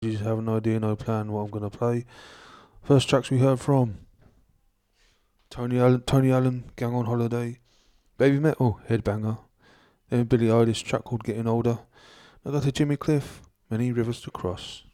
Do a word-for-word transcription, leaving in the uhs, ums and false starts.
You just have no idea, no plan what I'm gonna play. First tracks we heard from Tony Allen, Tony Allen, Gang on Holiday, Baby Metal, Headbanger. Then Billy Eilish, track called Getting Older. I got to Jimmy Cliff, Many Rivers to Cross.